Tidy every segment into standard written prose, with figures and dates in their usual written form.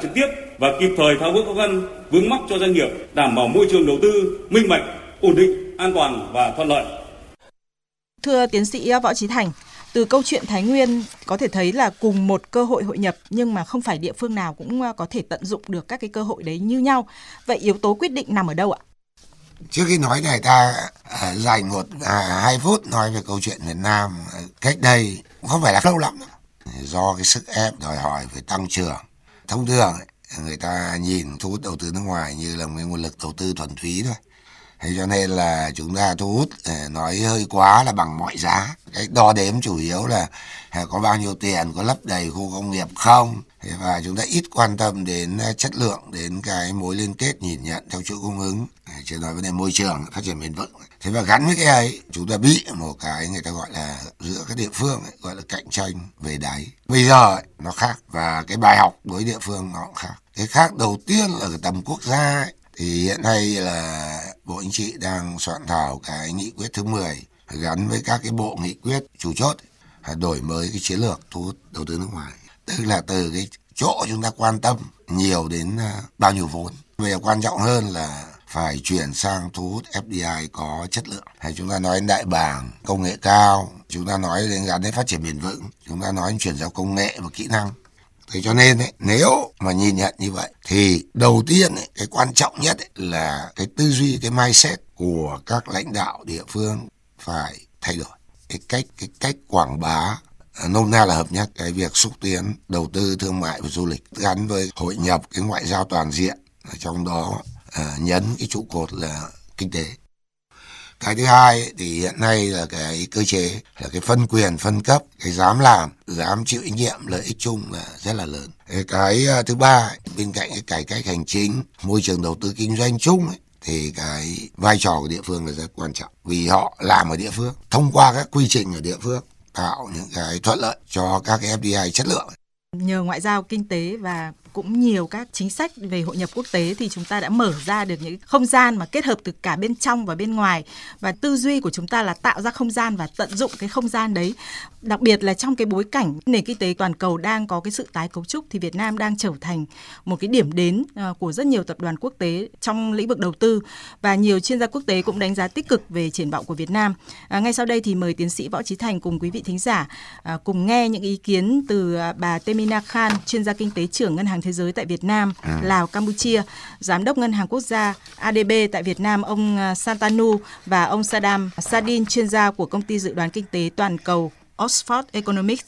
trực tiếp và kịp thời tháo gỡ khó khăn vướng mắc cho doanh nghiệp, đảm bảo môi trường đầu tư minh bạch, ổn định, an toàn và thuận lợi. Thưa tiến sĩ Võ Chí Thành, từ câu chuyện Thái Nguyên có thể thấy là cùng một cơ hội hội nhập nhưng mà không phải địa phương nào cũng có thể tận dụng được các cái cơ hội đấy như nhau. Vậy yếu tố quyết định nằm ở đâu ạ? Trước khi nói này ta dành 1-2 phút nói về câu chuyện Việt Nam cách đây không phải là lâu lắm. Do cái sức ép đòi hỏi về tăng trưởng. Thông thường người ta nhìn thu hút đầu tư nước ngoài như là một cái nguồn lực đầu tư thuần túy thôi. Thế cho nên là chúng ta thu hút nói hơi quá là bằng mọi giá. Cái đo đếm chủ yếu là có bao nhiêu tiền, có lấp đầy khu công nghiệp không. Và chúng ta ít quan tâm đến chất lượng, đến cái mối liên kết nhìn nhận theo chuỗi cung ứng. Chỉ nói vấn đề môi trường, phát triển bền vững. Thế và gắn với cái ấy, chúng ta bị một cái người ta gọi là giữa các địa phương gọi là cạnh tranh về đáy. Bây giờ nó khác và cái bài học với địa phương nó cũng khác. Cái khác đầu tiên là ở tầm quốc gia thì hiện nay là Bộ Chính trị đang soạn thảo cái nghị quyết thứ 10 gắn với các cái bộ nghị quyết chủ chốt đổi mới cái chiến lược thu hút đầu tư nước ngoài. Tức là từ cái chỗ chúng ta quan tâm nhiều đến bao nhiêu vốn. Bây giờ quan trọng hơn là phải chuyển sang thu hút FDI có chất lượng. Hay chúng ta nói đến đại bàng, công nghệ cao, chúng ta nói đến gắn đến phát triển bền vững, chúng ta nói đến chuyển giao công nghệ và kỹ năng. Thế cho nên nếu mà nhìn nhận như vậy thì đầu tiên cái quan trọng nhất là cái tư duy, cái mindset của các lãnh đạo địa phương phải thay đổi. Cái cách quảng bá nôm na là hợp nhất, cái việc xúc tiến đầu tư thương mại và du lịch gắn với hội nhập cái ngoại giao toàn diện, trong đó nhấn cái trụ cột là kinh tế. Cái thứ hai thì hiện nay là cái cơ chế, là cái phân quyền, phân cấp, cái dám làm, dám chịu trách nhiệm, lợi ích chung là rất là lớn. Cái thứ ba, bên cạnh cái cải cách hành chính, môi trường đầu tư kinh doanh chung thì cái vai trò của địa phương là rất quan trọng. Vì họ làm ở địa phương, thông qua các quy trình ở địa phương, tạo những cái thuận lợi cho các cái FDI chất lượng. Nhờ ngoại giao kinh tế và cũng nhiều các chính sách về hội nhập quốc tế thì chúng ta đã mở ra được những không gian mà kết hợp từ cả bên trong và bên ngoài, và tư duy của chúng ta là tạo ra không gian và tận dụng cái không gian đấy. Đặc biệt là trong cái bối cảnh nền kinh tế toàn cầu đang có cái sự tái cấu trúc thì Việt Nam đang trở thành một cái điểm đến của rất nhiều tập đoàn quốc tế trong lĩnh vực đầu tư, và nhiều chuyên gia quốc tế cũng đánh giá tích cực về triển vọng của Việt Nam. Ngay sau đây thì mời tiến sĩ Võ Chí Thành cùng quý vị thính giả cùng nghe những ý kiến từ bà Temina Khan, chuyên gia kinh tế trưởng Ngân hàng Thế giới tại Việt Nam, Lào, Campuchia, Giám đốc Ngân hàng Quốc gia ADB tại Việt Nam ông Santanu và ông Sadam Sadin, chuyên gia của Công ty Dự đoán Kinh tế Toàn cầu Oxford Economics.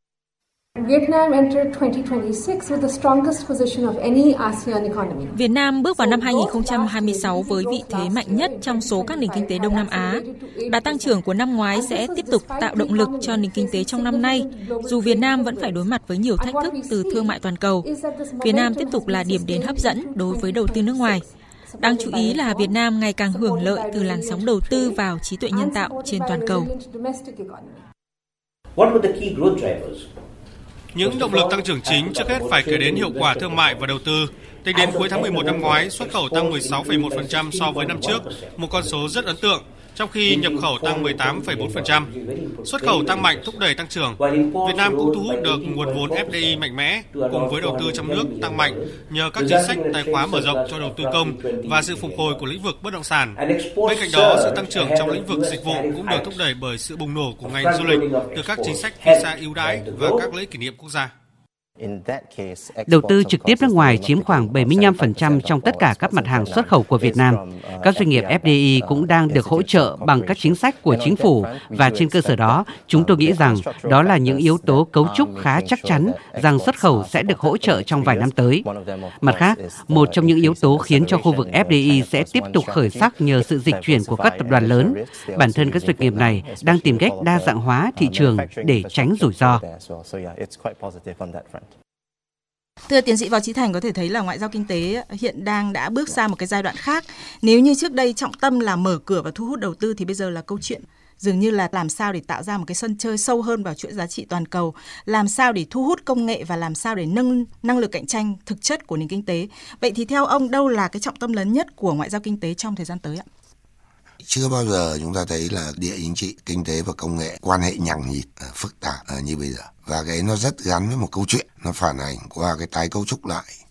Việt Nam bước vào năm 2026 với vị thế mạnh nhất trong số các nền kinh tế Đông Nam Á. Đà tăng trưởng của năm ngoái sẽ tiếp tục tạo động lực cho nền kinh tế trong năm nay, dù Việt Nam vẫn phải đối mặt với nhiều thách thức từ thương mại toàn cầu. Việt Nam tiếp tục là điểm đến hấp dẫn đối với đầu tư nước ngoài. Đáng chú ý là Việt Nam ngày càng hưởng lợi từ làn sóng đầu tư vào trí tuệ nhân tạo trên toàn cầu. Những động lực tăng trưởng chính trước hết phải kể đến hiệu quả thương mại và đầu tư. Tính đến cuối tháng 11 năm ngoái, xuất khẩu tăng 16,1% so với năm trước, một con số rất ấn tượng, trong khi nhập khẩu tăng 18,4%. Xuất khẩu tăng mạnh thúc đẩy tăng trưởng. Việt Nam cũng thu hút được nguồn vốn FDI mạnh mẽ, cùng với đầu tư trong nước tăng mạnh nhờ các chính sách tài khóa mở rộng cho đầu tư công và sự phục hồi của lĩnh vực bất động sản. Bên cạnh đó, sự tăng trưởng trong lĩnh vực dịch vụ cũng được thúc đẩy bởi sự bùng nổ của ngành du lịch từ các chính sách visa ưu đãi và các lễ kỷ niệm quốc gia. Đầu tư trực tiếp nước ngoài chiếm khoảng 75% trong tất cả các mặt hàng xuất khẩu của Việt Nam. Các doanh nghiệp FDI cũng đang được hỗ trợ bằng các chính sách của chính phủ, và trên cơ sở đó, chúng tôi nghĩ rằng đó là những yếu tố cấu trúc khá chắc chắn rằng xuất khẩu sẽ được hỗ trợ trong vài năm tới. Mặt khác, một trong những yếu tố khiến cho khu vực FDI sẽ tiếp tục khởi sắc nhờ sự dịch chuyển của các tập đoàn lớn. Bản thân các doanh nghiệp này đang tìm cách đa dạng hóa thị trường để tránh rủi ro. Thưa tiến sĩ Võ Chí Thành, có thể thấy là ngoại giao kinh tế hiện đã bước sang một cái giai đoạn khác. Nếu như trước đây trọng tâm là mở cửa và thu hút đầu tư thì bây giờ là câu chuyện dường như là làm sao để tạo ra một cái sân chơi sâu hơn vào chuỗi giá trị toàn cầu, làm sao để thu hút công nghệ và làm sao để nâng năng lực cạnh tranh thực chất của nền kinh tế. Vậy thì theo ông, đâu là cái trọng tâm lớn nhất của ngoại giao kinh tế trong thời gian tới ạ? Chưa bao giờ chúng ta thấy là địa chính trị, kinh tế và công nghệ quan hệ nhằng nhịt, phức tạp như bây giờ. Và cái nó rất gắn với một câu chuyện, nó phản ảnh qua cái tái cấu trúc lại